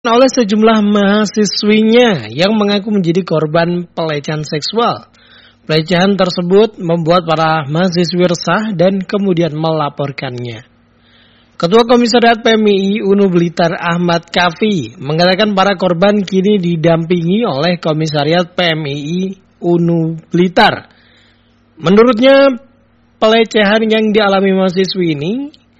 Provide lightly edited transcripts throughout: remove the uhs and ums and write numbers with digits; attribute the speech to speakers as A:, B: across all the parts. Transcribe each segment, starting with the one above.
A: oleh sejumlah mahasiswinya yang mengaku menjadi korban pelecehan seksual. Pelecehan tersebut membuat para mahasiswi resah dan kemudian melaporkannya. Ketua Komisariat PMII UNU Blitar Ahmad Kafi mengatakan para korban kini didampingi oleh Komisariat PMII UNU Blitar. Menurutnya pelecehan yang dialami mahasiswi ini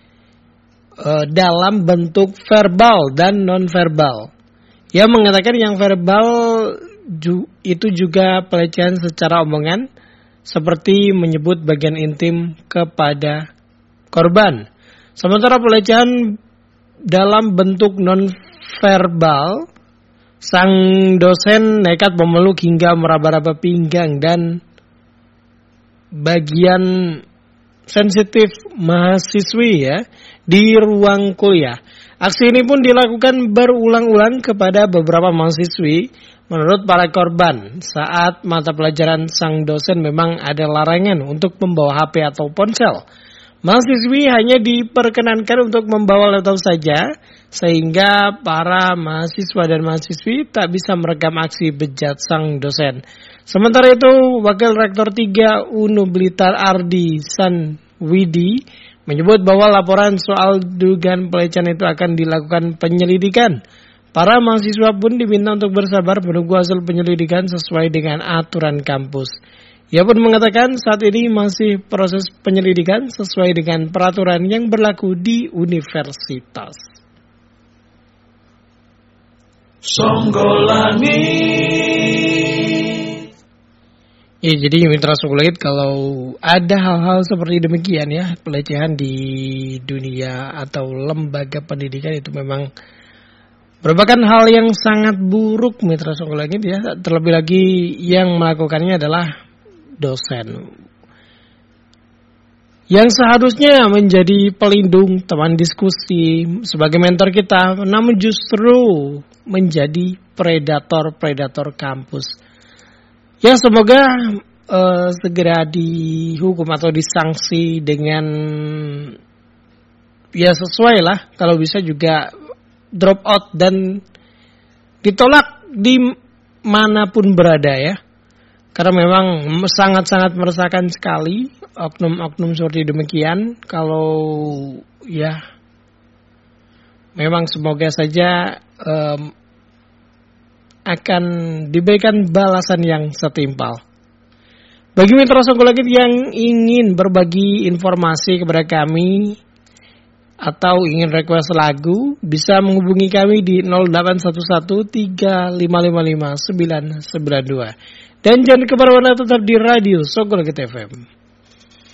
A: dalam bentuk verbal dan non-verbal. Ia mengatakan yang verbal itu juga pelecehan secara omongan, seperti menyebut bagian intim kepada korban. Sementara pelecehan dalam bentuk non-verbal, sang dosen nekat memeluk hingga meraba-raba pinggang dan bagian sensitif mahasiswi ya di ruang kuliah. Aksi ini pun dilakukan berulang-ulang kepada beberapa mahasiswi. Menurut para korban, saat mata pelajaran sang dosen memang ada larangan untuk membawa HP atau ponsel. Mahasiswi hanya diperkenankan untuk membawa laptop saja, sehingga para mahasiswa dan mahasiswi tak bisa merekam aksi bejat sang dosen. Sementara itu, Wakil Rektor 3 UNU Blitar Ardi Sanwidi menyebut bahwa laporan soal dugaan pelecehan itu akan dilakukan penyelidikan. Para mahasiswa pun diminta untuk bersabar menunggu hasil penyelidikan sesuai dengan aturan kampus. Ia pun mengatakan saat ini masih proses penyelidikan sesuai dengan peraturan yang berlaku di universitas.
B: Songgolani.
A: Ya, jadi Mitra Songgolangit, kalau ada hal-hal seperti demikian ya, pelecehan di dunia atau lembaga pendidikan itu memang merupakan hal yang sangat buruk Mitra Songgolangit ya. Terlebih lagi yang melakukannya adalah dosen yang seharusnya menjadi pelindung, teman diskusi, sebagai mentor kita, namun justru menjadi predator kampus. Ya, semoga segera dihukum atau disanksi dengan ya sesuai lah, kalau bisa juga drop out dan ditolak di manapun berada ya. Karena memang sangat-sangat meresahkan sekali oknum-oknum seperti demikian. Kalau ya memang semoga saja akan diberikan balasan yang setimpal. Bagi Mitra Songgolangit yang ingin berbagi informasi kepada kami atau ingin request lagu, bisa menghubungi kami di 081135555992. Dan jangan kemana-mana, tetap di Radio Songgolangit FM.